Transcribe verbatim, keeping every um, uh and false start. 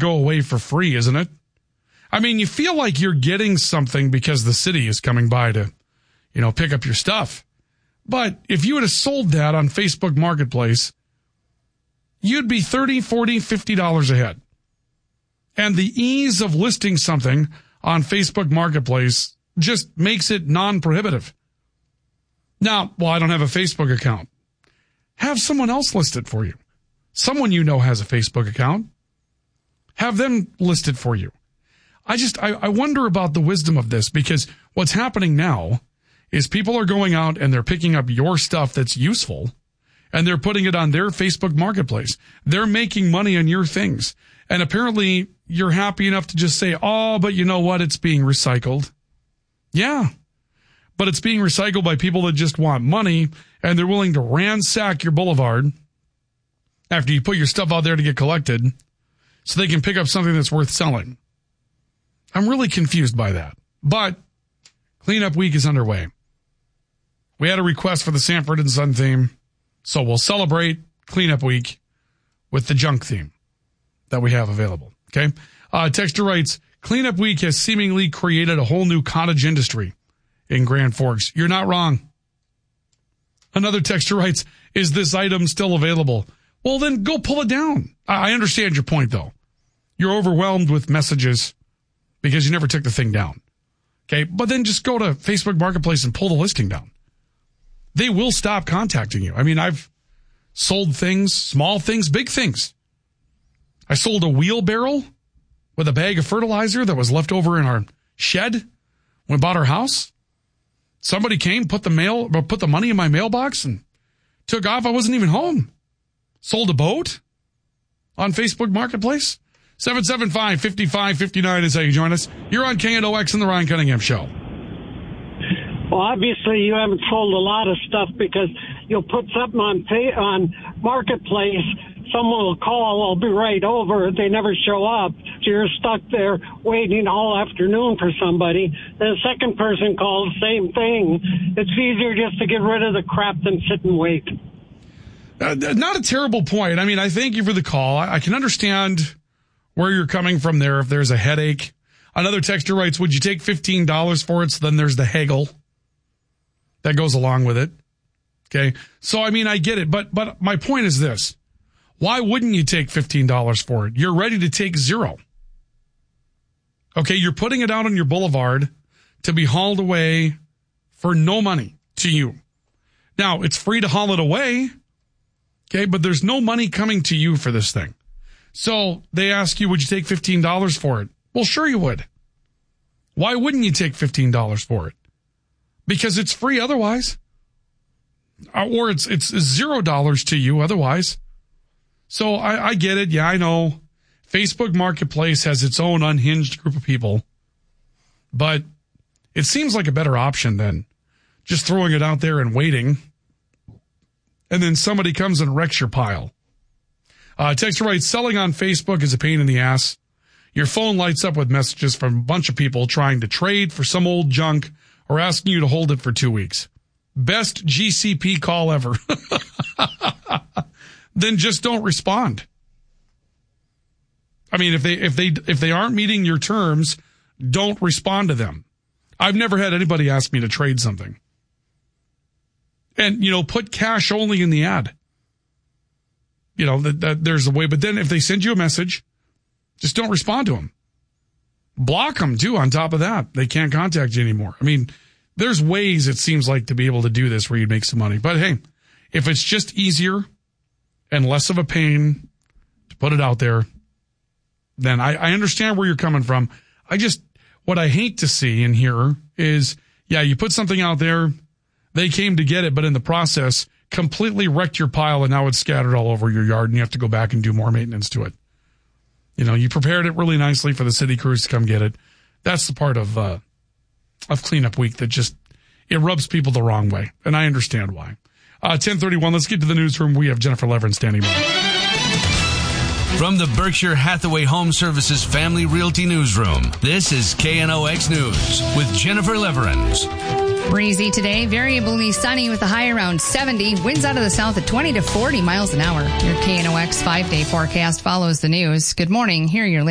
go away for free, isn't it? I mean, you feel like you're getting something because the city is coming by to, you know, pick up your stuff. But if you would have sold that on Facebook Marketplace, you'd be thirty dollars, forty dollars, fifty dollars ahead. And the ease of listing something on Facebook Marketplace just makes it non-prohibitive. Now, well, I don't have a Facebook account. Have someone else list it for you. Someone you know has a Facebook account. Have them list it for you. I just, I, I wonder about the wisdom of this, because what's happening now is people are going out and they're picking up your stuff that's useful and they're putting it on their Facebook Marketplace. They're making money on your things. And apparently you're happy enough to just say, oh, but you know what? It's being recycled. Yeah, but it's being recycled by people that just want money, and they're willing to ransack your boulevard after you put your stuff out there to get collected so they can pick up something that's worth selling. I'm really confused by that. But cleanup week is underway. We had a request for the Sanford and Son theme, so we'll celebrate cleanup week with the junk theme that we have available. Okay. Uh, Texter writes, cleanup week has seemingly created a whole new cottage industry in Grand Forks. You're not wrong. Another texter writes, is this item still available? Well, then go pull it down. I understand your point, though. You're overwhelmed with messages because you never took the thing down. Okay. But then just go to Facebook Marketplace and pull the listing down. They will stop contacting you. I mean, I've sold things, small things, big things. I sold a wheelbarrow with a bag of fertilizer that was left over in our shed when we bought our house. Somebody came, put the mail, put the money in my mailbox and took off. I wasn't even home. Sold a boat on Facebook Marketplace. seven seven five, five five five nine is how you join us. You're on K N O X and the Ryan Cunningham Show. Well, obviously you haven't sold a lot of stuff because you'll put something on pay, on Marketplace. Someone will call, I'll be right over. They never show up. So you're stuck there waiting all afternoon for somebody. Then the second person calls, same thing. It's easier just to get rid of the crap than sit and wait. Uh, not a terrible point. I mean, I thank you for the call. I, I can understand where you're coming from there if there's a headache. Another texter writes, would you take fifteen dollars for it? So then there's the haggle that goes along with it. Okay. So, I mean, I get it. But, but my point is this. Why wouldn't you take fifteen dollars for it? You're ready to take zero. Okay, you're putting it out on your boulevard to be hauled away for no money to you. Now, it's free to haul it away, okay, but there's no money coming to you for this thing. So they ask you, would you take fifteen dollars for it? Well, sure you would. Why wouldn't you take fifteen dollars for it? Because it's free otherwise. Or it's it's zero dollars to you otherwise. So I, I get it. Yeah, I know. Facebook Marketplace has its own unhinged group of people. But it seems like a better option than just throwing it out there and waiting. And then somebody comes and wrecks your pile. Uh, Texter writes, selling on Facebook is a pain in the ass. Your phone lights up with messages from a bunch of people trying to trade for some old junk or asking you to hold it for two weeks. Best G C P call ever. Then just don't respond. I mean, if they if they if they aren't meeting your terms, don't respond to them. I've never had anybody ask me to trade something. And, you know, put cash only in the ad. You know, that, that there's a way. But then if they send you a message, just don't respond to them. Block them, too, on top of that. They can't contact you anymore. I mean, there's ways, it seems like, to be able to do this where you'd make some money. But, hey, if it's just easier and less of a pain to put it out there, then I, I understand where you're coming from. I just, what I hate to see in here is, yeah, you put something out there, they came to get it, but in the process, completely wrecked your pile, and now it's scattered all over your yard, and you have to go back and do more maintenance to it. You know, you prepared it really nicely for the city crews to come get it. That's the part of uh, of cleanup week that just, it rubs people the wrong way, and I understand why. Uh, ten thirty-one, let's get to the newsroom. We have Jennifer Leverin standing by. From the Berkshire Hathaway Home Services Family Realty Newsroom, this is K N O X News with Jennifer Leverin. Breezy today, variably sunny with a high around seventy. Winds out of the south at twenty to forty miles an hour. Your K N O X five-day forecast follows the news. Good morning. Here are your